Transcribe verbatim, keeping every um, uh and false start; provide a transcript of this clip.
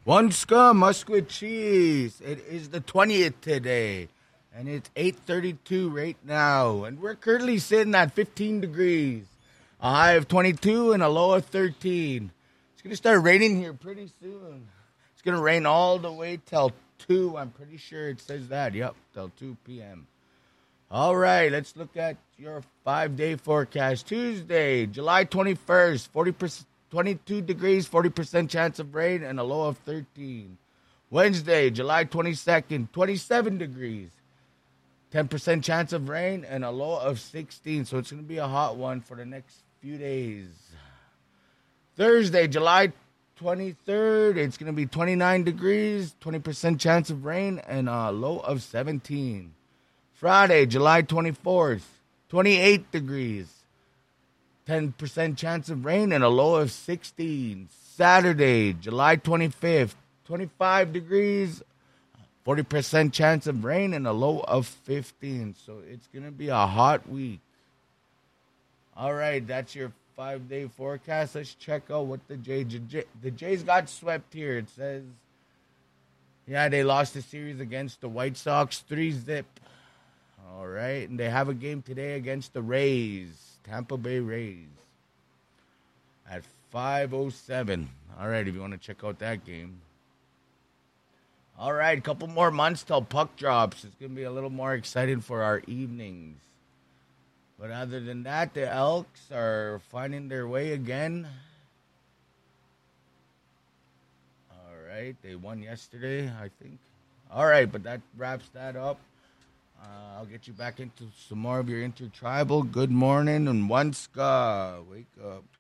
One scum, must with cheese. It is the twentieth today, and it's eight thirty-two right now, and we're currently sitting at fifteen degrees, a high of twenty-two and a low of thirteen. It's going to start raining here pretty soon. It's going to rain all the way till two. I'm pretty sure it says that. Yep, till two p.m. All right, let's look at your five-day forecast. Tuesday, July twenty-first, forty percent. twenty-two degrees, forty percent chance of rain, and a low of thirteen. Wednesday, July twenty-second, twenty-seven degrees, ten percent chance of rain, and a low of sixteen. So it's going to be a hot one for the next few days. Thursday, July twenty-third, it's going to be twenty-nine degrees, twenty percent chance of rain, and a low of seventeen. Friday, July twenty-fourth, twenty-eight degrees. ten percent chance of rain and a low of sixteen. Saturday, July twenty-fifth, twenty-five degrees, forty percent chance of rain and a low of fifteen. So it's going to be a hot week. All right, that's your five-day forecast. Let's check out what the Jays... The Jays got swept here. It says, yeah, they lost the series against the White Sox three zip. All right, and they have a game today against the Rays. Tampa Bay Rays at five oh seven. All right, if you want to check out that game. All right, a couple more months till puck drops. It's going to be a little more exciting for our evenings. But other than that, the Elks are finding their way again. All right, they won yesterday, I think. All right, but that wraps that up. Uh, I'll get you back into some more of your intertribal. Good morning and one ska. Wake up.